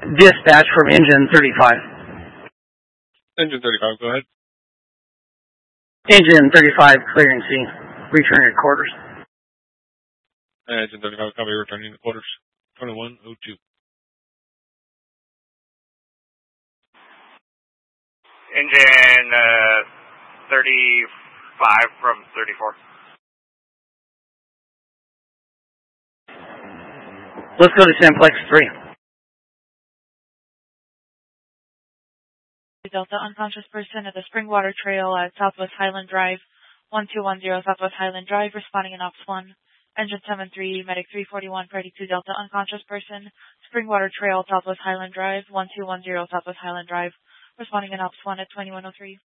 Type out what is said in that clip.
Dispatch from engine 35. Engine 35, go ahead. Engine 35, clearing C. Return your quarters. Engine 35, copy, returning to quarters. 2102. Engine 35 from 34. Let's go to Simplex 3. Delta, unconscious person at the Springwater Trail at Southwest Highland Drive, 1210 Southwest Highland Drive, responding in Ops 1. Engine 73, Medic 341, Party 2 Delta, unconscious person, Springwater Trail, Southwest Highland Drive, 1210 Southwest Highland Drive, responding in Ops 1 at 2103.